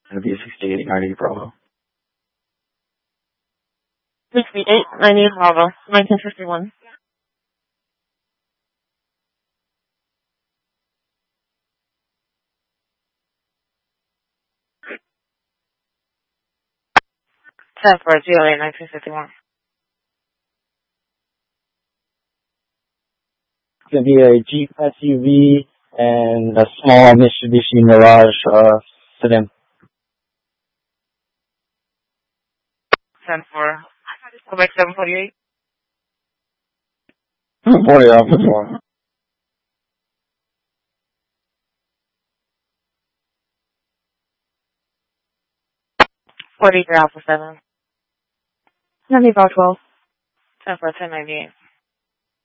It'll be a 6890 Bravo. 6890 Bravo, 1951. Ten for 08, 1951. It's going to be a Jeep SUV and a small Mitsubishi Mirage sedan. 10 for Quebec 748. 40 Alpha 4. 43 Alpha 7. 9512. 10 for 1098.